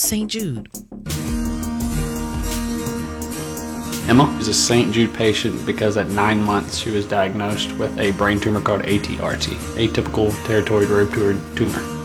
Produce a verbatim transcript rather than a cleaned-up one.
Saint Jude? Emma is a Saint Jude patient because at nine months she was diagnosed with a brain tumor called A T R T, atypical teratoid rotary tumor.